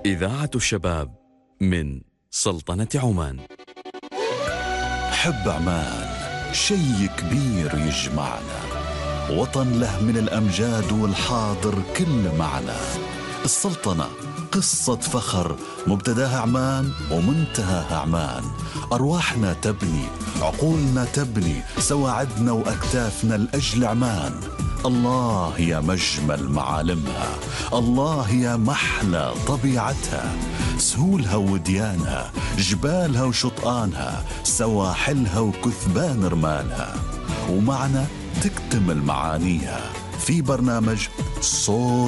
إذاعة الشباب من سلطنة عمان. حب عمان شي كبير يجمعنا، وطن له من الأمجاد والحاضر كل معنى. السلطنة قصة فخر مبتداها عمان ومنتهاها عمان. أرواحنا تبني، عقولنا تبني، سواعدنا وأكتافنا لأجل عمان. الله يا مجمل معالمها، الله يا محلى طبيعتها، سهولها وديانها، جبالها وشطآنها، سواحلها وكثبان رمالها، ومعنا تكتمل معانيها في برنامج صوت